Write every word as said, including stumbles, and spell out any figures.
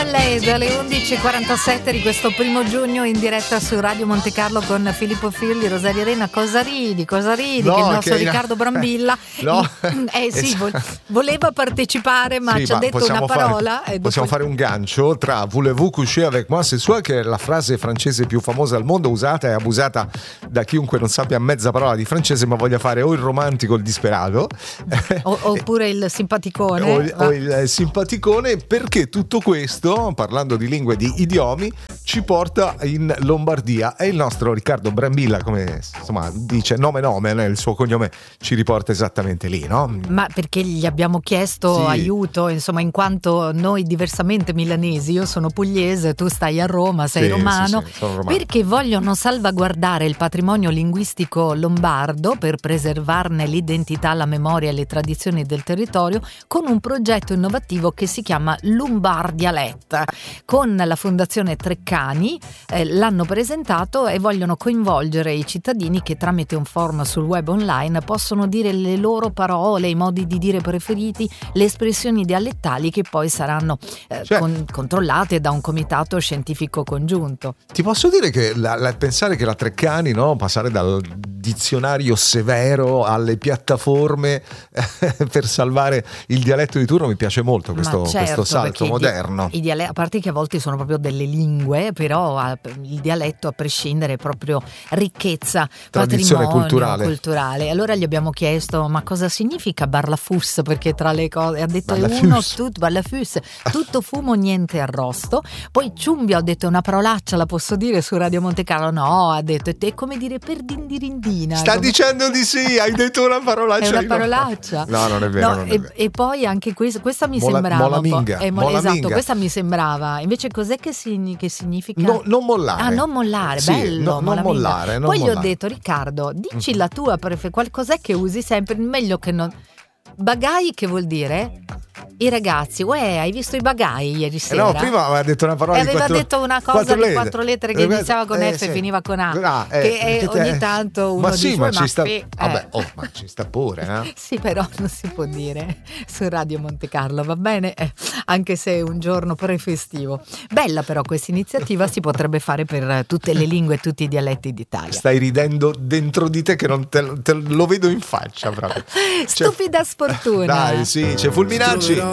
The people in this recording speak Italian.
Led alle undici e quarantasette di questo primo giugno in diretta su Radio Monte Carlo con Filippo Firli, Rosaria Arena. Cosa ridi, cosa ridi? No, che il nostro che... Riccardo Brambilla no. eh sì, vo- voleva partecipare ma sì, ci ha detto una parola fare, e possiamo dopo... fare un gancio tra voulez-vous coucher avec moi ce soir, che è la frase francese più famosa al mondo, usata e abusata da chiunque non sappia mezza parola di francese ma voglia fare o il romantico o il disperato o, oppure il simpaticone o il, o il simpaticone, perché tutto questo, parlando di lingue, di idiomi, ci porta in Lombardia e il nostro Riccardo Brambilla, come insomma dice nome nome, il suo cognome ci riporta esattamente lì, no? Ma perché gli abbiamo chiesto sì. aiuto, insomma, in quanto noi diversamente milanesi, io sono pugliese, tu stai a Roma, sei sì, romano, sì, sì, sono romano, perché vogliono salvaguardare il patrimonio linguistico lombardo per preservarne l'identità, la memoria e le tradizioni del territorio con un progetto innovativo che si chiama Lombardialetta. Con la Fondazione Treccani eh, l'hanno presentato e vogliono coinvolgere i cittadini che tramite un forum sul web online possono dire le loro parole, i modi di dire preferiti, le espressioni dialettali che poi saranno eh, cioè, con- controllate da un comitato scientifico congiunto. Ti posso dire che la, la, pensare che la Treccani, no, passare dal dizionario severo alle piattaforme eh, per salvare il dialetto di turno, mi piace molto questo, certo, questo salto moderno. I, i diale- a parte che a volte sono proprio delle lingue, però a, il dialetto a prescindere è proprio ricchezza, tradizione patrimonio culturale. culturale. Allora gli abbiamo chiesto ma cosa significa barlafus, perché tra le cose ha detto Barlafus. uno tut, barlafus, tutto fumo niente arrosto. Poi Ciumbia, ho detto una parolaccia, la posso dire su Radio Monte Carlo? No, ha detto è come dire per dindirindina. Sta come... dicendo di sì, hai detto una parolaccia. È una parolaccia. No, non è vero. No, non è e, vero. e poi anche questa, questa mi Mola, sembrava molaminga, un po', eh, mo- molaminga. esatto, questa mi sembrava. Invece cos'è che, signi- che significa? No, non mollare. Ah, non mollare, sì, bello. no, non mollare. Non poi mollare. gli ho detto Riccardo, dici mm-hmm. la tua prefer- qualcos'è che usi sempre, meglio che non. Bagai che vuol dire? I ragazzi, uè, hai visto i bagai ieri sera? Eh no, prima aveva detto una parola e di aveva quattro, detto una cosa quattro di lettere. quattro lettere che eh, iniziava con eh, F e sì. finiva con A, ah, eh, che è, che te... ogni tanto uno ma sì, dice ma ci ma sta fe- vabbè, eh. oh, ma ci sta pure eh? Sì, però non si può dire su Radio Monte Carlo, va bene? Eh, anche se è un giorno prefestivo. Bella però questa iniziativa, si potrebbe fare per tutte le lingue e tutti i dialetti d'Italia. Stai ridendo dentro di te che non te, te lo vedo in faccia proprio. Stupida sfortuna. Dai, sì, c'è Fulminacci.